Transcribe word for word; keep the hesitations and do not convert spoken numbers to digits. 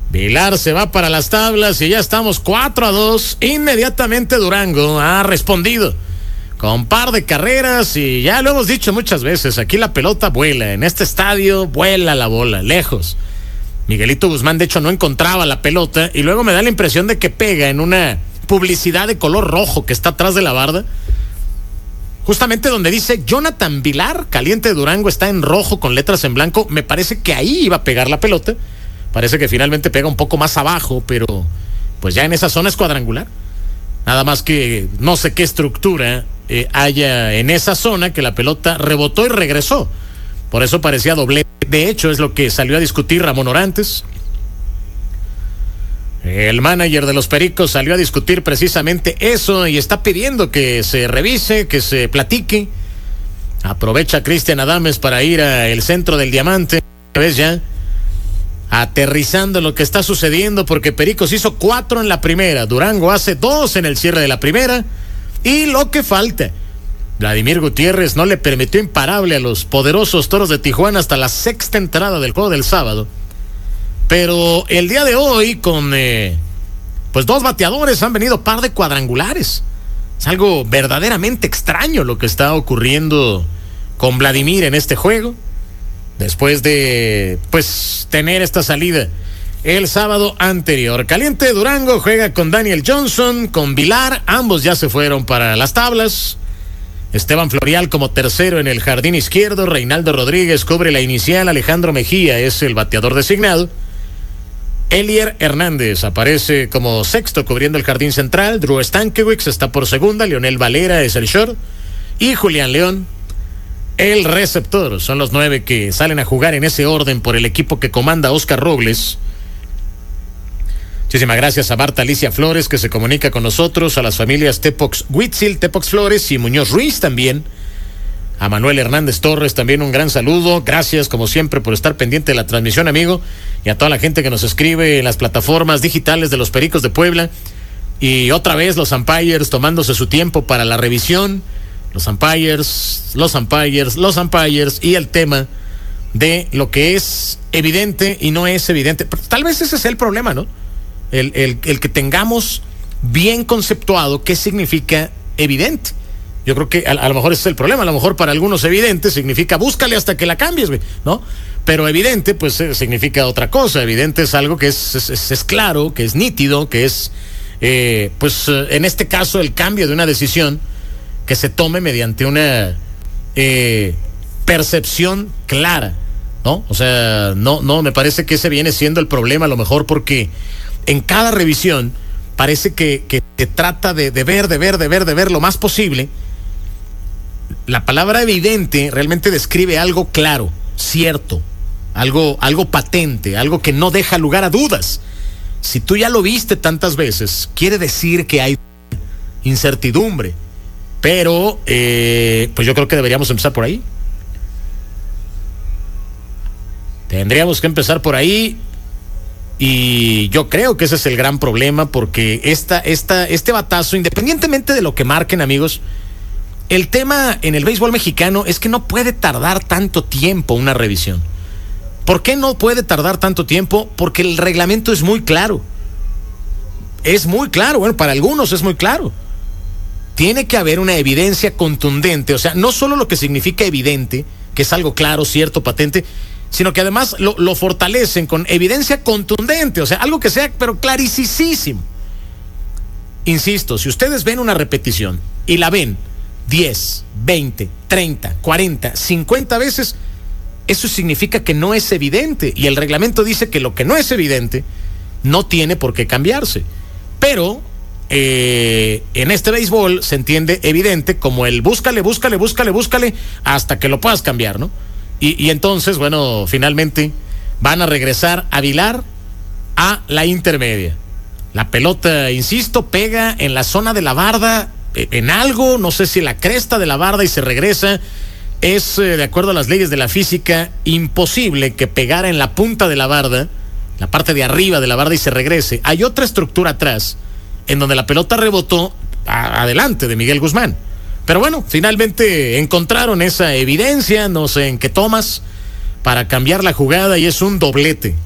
Vilar se va para las tablas y ya estamos cuatro a dos. Inmediatamente Durango ha respondido con par de carreras y ya lo hemos dicho muchas veces, aquí la pelota vuela, en este estadio vuela la bola, lejos. Miguelito Guzmán de hecho no encontraba la pelota y luego me da la impresión de que pega en una publicidad de color rojo que está atrás de la barda, justamente donde dice Jonathan Vilar, caliente de Durango, está en rojo con letras en blanco. Me parece que ahí iba a pegar la pelota. Parece que finalmente pega un poco más abajo, pero pues ya en esa zona es cuadrangular. Nada más que no sé qué estructura eh, haya en esa zona que la pelota rebotó y regresó. Por eso parecía doblete. De hecho, es lo que salió a discutir Ramón Orantes. El manager de los Pericos salió a discutir precisamente eso y está pidiendo que se revise, que se platique. Aprovecha Cristian Adames para ir al centro del diamante. ¿Ves ya? Aterrizando lo que está sucediendo, porque Pericos hizo cuatro en la primera, Durango hace dos en el cierre de la primera, y lo que falta, Vladimir Gutiérrez no le permitió imparable a los poderosos Toros de Tijuana hasta la sexta entrada del juego del sábado. Pero el día de hoy, con eh, pues dos bateadores, han venido par de cuadrangulares. Es algo verdaderamente extraño lo que está ocurriendo con Vladimir en este juego. Después de, pues, tener esta salida el sábado anterior. Caliente de Durango juega con Daniel Johnson, con Vilar, ambos ya se fueron para las tablas. Esteban Florial como tercero en el jardín izquierdo, Reinaldo Rodríguez cubre la inicial, Alejandro Mejía es el bateador designado. Elier Hernández aparece como sexto cubriendo el jardín central, Drew Stankiewicz está por segunda, Leonel Valera es el short y Julián León el receptor. Son los nueve que salen a jugar en ese orden por el equipo que comanda Oscar Robles. Muchísimas gracias a Marta Alicia Flores que se comunica con nosotros, a las familias Tepox Huitzil, Tepox Flores y Muñoz Ruiz también. A Manuel Hernández Torres también un gran saludo. Gracias como siempre por estar pendiente de la transmisión, amigo. Y a toda la gente que nos escribe en las plataformas digitales de los Pericos de Puebla. Y otra vez los umpires tomándose su tiempo para la revisión. Los umpires, los umpires, los umpires y el tema de lo que es evidente y no es evidente. Tal vez ese sea el problema, ¿no? El, el, el que tengamos bien conceptuado qué significa evidente. Yo creo que a, a lo mejor ese es el problema. A lo mejor para algunos evidente significa búscale hasta que la cambies, güey, ¿no? Pero evidente, pues eh, significa otra cosa. Evidente es algo que es, es, es, es claro, que es nítido, que es, eh, pues eh, en este caso, el cambio de una decisión que se tome mediante una eh, percepción clara, ¿no? O sea, no, no, me parece que ese viene siendo el problema, a lo mejor porque en cada revisión parece que, que, que trata de, de ver, de ver, de ver, de ver lo más posible. La palabra evidente realmente describe algo claro, cierto, algo, algo patente, algo que no deja lugar a dudas. Si tú ya lo viste tantas veces, quiere decir que hay incertidumbre. Pero, eh, pues yo creo que deberíamos empezar por ahí. Tendríamos que empezar por ahí. Y yo creo que ese es el gran problema, porque esta, esta, este batazo, independientemente de lo que marquen, amigos, el tema en el béisbol mexicano es que no puede tardar tanto tiempo una revisión. ¿Por qué no puede tardar tanto tiempo? Porque el reglamento es muy claro. Es muy claro, bueno, para algunos es muy claro. Tiene que haber una evidencia contundente, o sea, no solo lo que significa evidente, que es algo claro, cierto, patente, sino que además lo, lo fortalecen con evidencia contundente, o sea, algo que sea, pero clarísimo. Insisto, si ustedes ven una repetición y la ven diez, veinte, treinta, cuarenta, cincuenta veces, eso significa que no es evidente, y el reglamento dice que lo que no es evidente no tiene por qué cambiarse. Pero Eh, en este béisbol se entiende evidente como el búscale, búscale, búscale, búscale hasta que lo puedas cambiar, ¿no? Y, y entonces, bueno, finalmente van a regresar a Vilar a la intermedia. La pelota, insisto, pega en la zona de la barda, en algo, no sé si la cresta de la barda, y se regresa. Es, eh, de acuerdo a las leyes de la física, imposible que pegara en la punta de la barda, la parte de arriba de la barda, y se regrese. Hay otra estructura atrás en donde la pelota rebotó a, adelante de Miguel Guzmán. Pero bueno, finalmente encontraron esa evidencia, no sé en qué tomas, para cambiar la jugada, y es un doblete.